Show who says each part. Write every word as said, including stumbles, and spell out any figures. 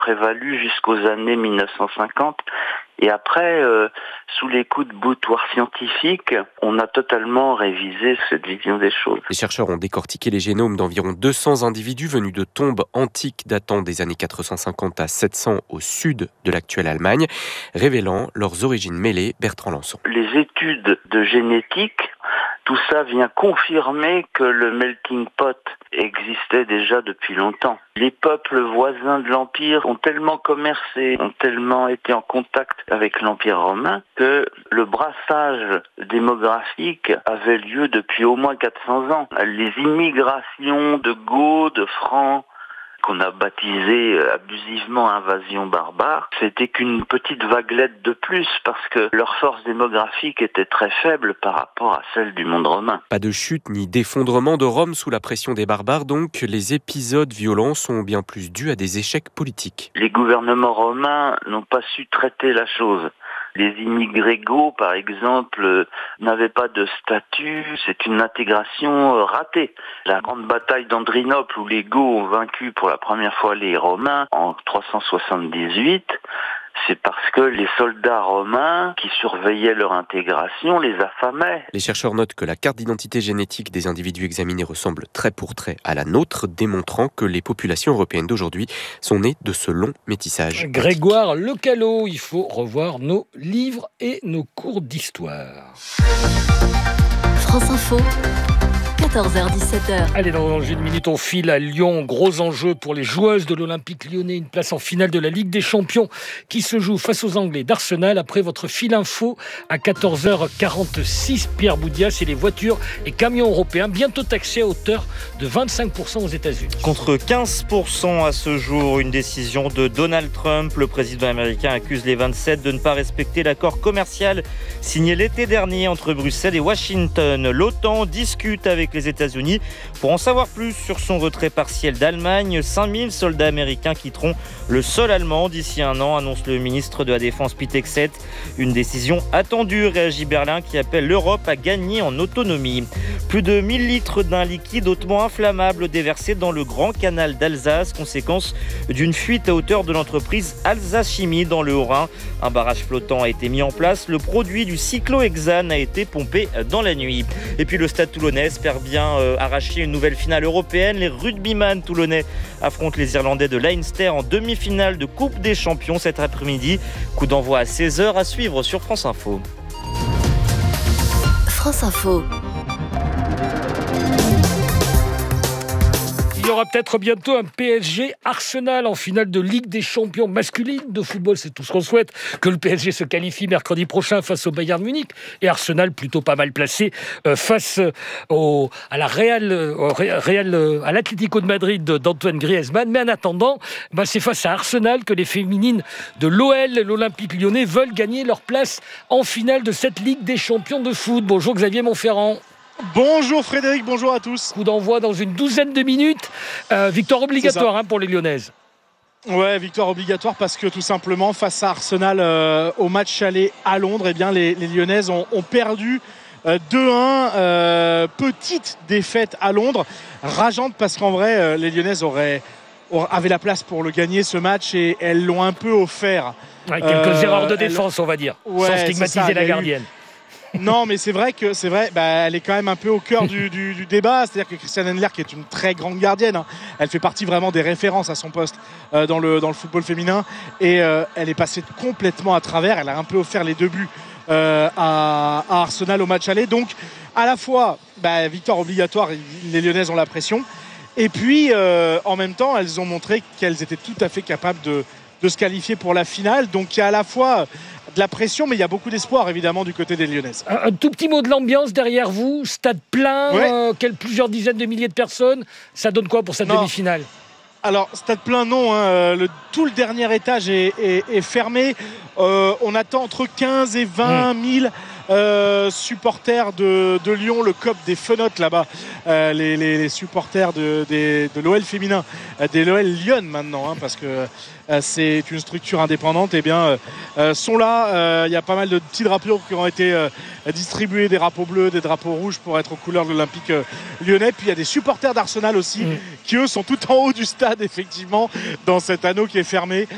Speaker 1: prévalu jusqu'aux années mille neuf cent cinquante. Et après, euh, sous les coups de boutoir scientifique, on a totalement révisé cette vision des choses.
Speaker 2: Les chercheurs ont décortiqué les génomes d'environ deux cents individus venus de tombes antiques datant des années quatre cent cinquante à sept cents au sud de l'actuelle Allemagne, révélant leurs origines mêlées. Bertrand Lançon.
Speaker 1: Les études de génétique, tout ça vient confirmer que le melting pot existait déjà depuis longtemps. Les peuples voisins de l'Empire ont tellement commercé, ont tellement été en contact avec l'Empire romain que le brassage démographique avait lieu depuis au moins quatre cents ans. Les immigrations de Goths, de Francs, qu'on a baptisé abusivement invasion barbare, c'était qu'une petite vaguelette de plus parce que leur force démographique était très faible par rapport à celle du monde romain.
Speaker 2: Pas de chute ni d'effondrement de Rome sous la pression des barbares, donc les épisodes violents sont bien plus dus à des échecs politiques.
Speaker 1: Les gouvernements romains n'ont pas su traiter la chose. Les immigrés goths, par exemple, n'avaient pas de statut. C'est une intégration ratée. La grande bataille d'Andrinople, où les Goths ont vaincu pour la première fois les Romains en trois cent soixante-dix-huit, c'est parce que les soldats romains qui surveillaient leur intégration les affamaient.
Speaker 2: Les chercheurs notent que la carte d'identité génétique des individus examinés ressemble trait pour trait à la nôtre, démontrant que les populations européennes d'aujourd'hui sont nées de ce long métissage.
Speaker 3: Grégoire Lecallot, il faut revoir nos livres et nos cours d'histoire.
Speaker 4: France Info. quatorze heures dix-sept heures.
Speaker 3: Allez, dans une minute, on file à Lyon. Gros enjeu pour les joueuses de l'Olympique lyonnais. Une place en finale de la Ligue des Champions qui se joue face aux Anglais d'Arsenal. Après votre fil info à quatorze heures quarante-six, Pierre Boudias et les voitures et camions européens bientôt taxés à hauteur de vingt-cinq pour cent aux États-Unis.
Speaker 5: Contre quinze pour cent à ce jour, une décision de Donald Trump. Le président américain accuse les vingt-sept de ne pas respecter l'accord commercial signé l'été dernier entre Bruxelles et Washington. L'OTAN discute avec les États-Unis. Pour en savoir plus sur son retrait partiel d'Allemagne, cinq mille soldats américains quitteront le sol allemand d'ici un an, annonce le ministre de la Défense Pete Hegseth. Une décision attendue, réagit Berlin qui appelle l'Europe à gagner en autonomie. Plus de mille litres d'un liquide hautement inflammable déversé dans le Grand Canal d'Alsace, conséquence d'une fuite à hauteur de l'entreprise Alsace Chimie dans le Haut-Rhin. Un barrage flottant a été mis en place. Le produit du cyclohexane a été pompé dans la nuit. Et puis le Stade Toulonnais espère bien euh, arracher une nouvelle finale européenne. Les rugbyman toulonnais affrontent les Irlandais de Leinster en demi-finale de Coupe des Champions cet après-midi. Coup d'envoi à seize heures à suivre sur France Info.
Speaker 4: France Info.
Speaker 3: Il y aura peut-être bientôt un P S G Arsenal en finale de Ligue des Champions masculine de football. C'est tout ce qu'on souhaite, que le P S G se qualifie mercredi prochain face au Bayern Munich et Arsenal plutôt pas mal placé euh, face au, à la Real, au Real, à l'Atlético de Madrid d'Antoine Griezmann. Mais en attendant, bah, c'est face à Arsenal que les féminines de l'O L et l'Olympique lyonnais veulent gagner leur place en finale de cette Ligue des Champions de foot. Bonjour Xavier Montferrand.
Speaker 6: Bonjour Frédéric, bonjour à tous.
Speaker 3: Coup d'envoi dans une douzaine de minutes. Euh, victoire obligatoire hein, pour les Lyonnaises.
Speaker 6: Ouais, victoire obligatoire parce que tout simplement face à Arsenal euh, au match aller à Londres, eh bien, les, les Lyonnaises ont, ont perdu euh, deux un. Euh, petite défaite à Londres. Rageante parce qu'en vrai, euh, les Lyonnaises auraient, auraient, avaient la place pour le gagner ce match et elles l'ont un peu offert.
Speaker 3: Ouais, quelques euh, erreurs de défense, elles... on va dire, ouais, sans stigmatiser ça, la gardienne. Eu...
Speaker 6: Non, mais c'est vrai que c'est vrai, bah, elle est quand même un peu au cœur du, du, du débat. C'est-à-dire que Christiane Endler, qui est une très grande gardienne, hein, elle fait partie vraiment des références à son poste euh, dans, le, dans le football féminin. Et euh, elle est passée complètement à travers. Elle a un peu offert les deux buts euh, à, à Arsenal au match aller. Donc, à la fois, bah, victoire obligatoire, les Lyonnaises ont la pression. Et puis, euh, en même temps, elles ont montré qu'elles étaient tout à fait capables de, de se qualifier pour la finale. Donc, il y a à la fois de la pression, mais il y a beaucoup d'espoir évidemment du côté des Lyonnaises.
Speaker 3: Un, un tout petit mot de l'ambiance derrière vous, stade plein,
Speaker 6: ouais.
Speaker 3: euh, quel, plusieurs dizaines de milliers de personnes, ça donne quoi pour cette non. demi-finale ?
Speaker 6: Alors stade plein non, hein, le, tout le dernier étage est, est, est fermé, euh, on attend entre quinze et vingt mille euh, supporters de, de Lyon, le C O P des Fenotes là-bas, euh, les, les, les supporters de, de, de l'O L féminin, des l'O L Lyon maintenant, hein, parce que euh, c'est une structure indépendante, et eh bien euh, sont là. Il euh, y a pas mal de petits drapeaux qui ont été euh, distribués, des drapeaux bleus, des drapeaux rouges pour être aux couleurs de l'Olympique euh, lyonnais. Puis il y a des supporters d'Arsenal aussi, mmh. qui eux sont tout en haut du stade, effectivement, dans cet anneau qui est fermé.